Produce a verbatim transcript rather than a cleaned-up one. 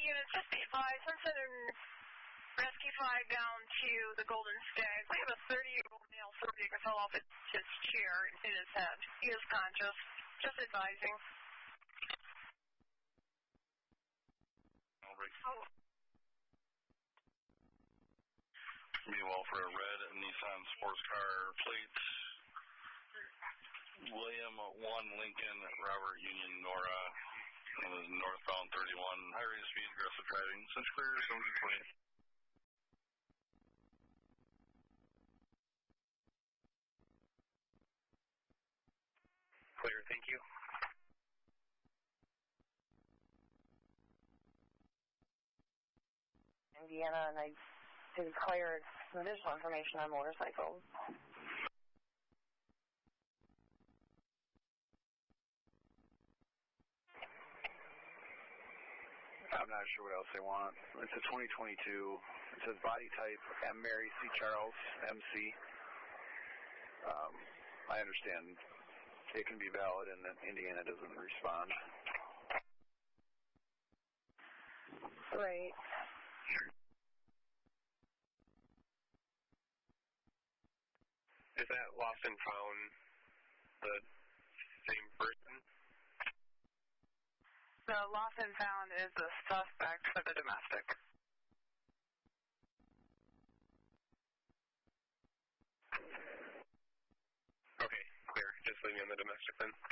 unit fifty-five, Sunset and Rescue five down to the Golden Stag. We have a thirty-year-old male subject who fell off his chair and hit his head. He is conscious. Just advising. I'll break. Oh. Meanwhile, for a red Nissan sports car plates, William one Lincoln, Robert Union Nora, and is northbound thirty-one, high rate of speed, aggressive driving. Since clear, seventeen twenty. Clear, thank you. Indiana, and I declared some additional information on motorcycles. I'm not sure what else they want. It's a twenty twenty-two. It says body type M. Mary C. Charles, M C. Um, I understand it can be valid and that Indiana doesn't respond. Right. Is that lost and found the same person? The lost and found is the suspect for the domestic. Okay, clear. Just leave me on the domestic then.